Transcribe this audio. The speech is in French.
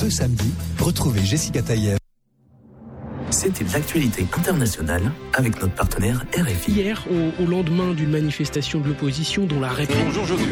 Ce samedi, retrouvez Jessica Tailleur. C'était l'actualité internationale avec notre partenaire RFI. Hier, au lendemain d'une manifestation de l'opposition dont la réponse... Bonjour,